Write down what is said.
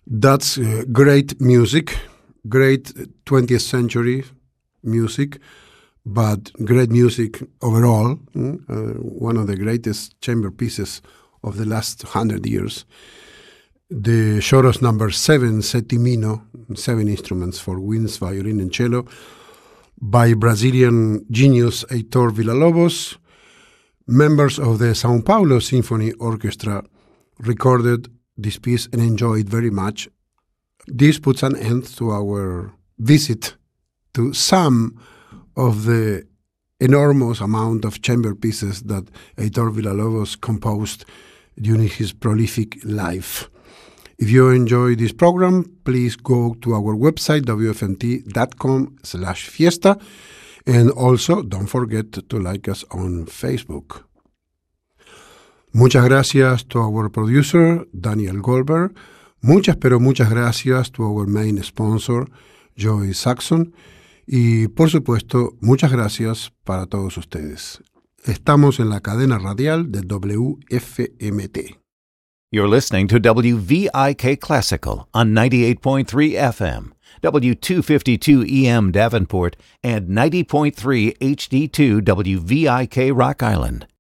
That's great music, great 20th century music, but great music overall. One of the greatest chamber pieces of the last 100 years. The Choros number 7, Settimino, 7 instruments for winds, violin, and cello, by Brazilian genius Heitor Villa-Lobos. Members of the São Paulo Symphony Orchestra recorded this piece and enjoyed very much. This puts an end to our visit to some of the enormous amount of chamber pieces that Heitor Villa-Lobos composed during his prolific life. If you enjoy this program, please go to our website, wfmt.com/fiesta, and also don't forget to like us on Facebook. Muchas gracias to our producer, Daniel Goldberg. Muchas, pero muchas gracias to our main sponsor, Joey Saxon. Y, por supuesto, muchas gracias para todos ustedes. Estamos en la cadena radial de WFMT. You're listening to WVIK Classical on 98.3 FM, W252 EM Davenport, and 90.3 HD2 WVIK Rock Island.